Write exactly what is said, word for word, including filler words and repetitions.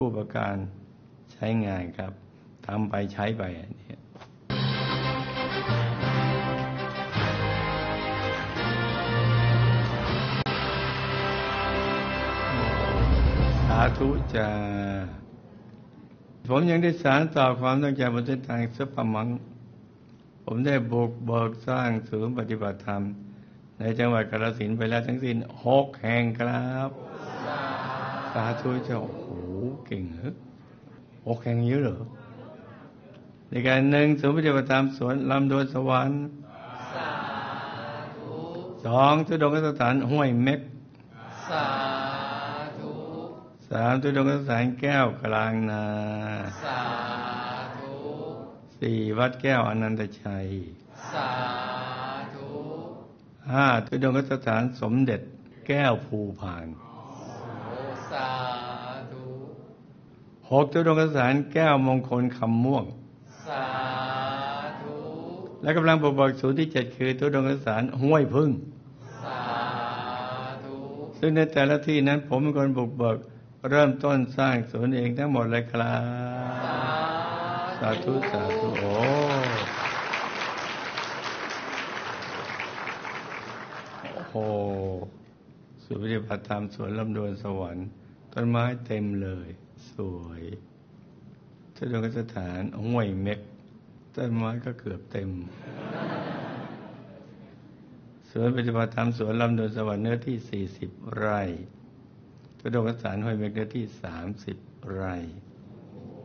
ผู้ประการใช้งานครับทำไปใช้ไปอันนี้สาธุจ้าผมยังได้สานต่อความตั้งใจบนเส้นทางสัพพมังผมได้บุกเบิกสร้างศูนย์ปฏิบัติธรรมในจังหวัดกาฬสินธุ์ไปแล้วทั้งสิ้นหกแห่งครับสาธุเจ้าโอ้โหเก่งเหรอหกแห่งเยอะเหรอในการหนึ่งศูนย์ปฏิบัติธรรมสวนลำดวนสวรรค์สองทุดงคสถานห้วยเม็กสาธุสามทุดงคสถานแก้วกลางนาสาธุสี่วัดแก้วอนันตชัยสาธุห้าทุดงคสถานสมเด็จแก้วภูพานสาธุหกทุดงคสถานแก้วมงคลคำม่วงสาธุและกำลังบุกเบิกศูนย์ที่เจ็ดคือทุดงคสถานห้วยพึ่งสาธุซึ่งในแต่ละที่นั้นผมเป็นคนบุกเบิกเริ่มต้นสร้างศูนย์เองทั้งหมดเลยครับสาธุสาธุโอ้โหศูนย์ปฏิบัติธรรมสวนลำดวนสวรรค์ต้นไม้เต็มเลยสวยทุดงคสถานห้วยเม็กต้นไม้ก็เกือบเต็มสวนปฏิบัติธรรมสวนลำดวนสวรรค์เนื้อที่สี่สิบไร่ทุดงคสถานห้วยเม็กเนื้อที่สามสิบไร่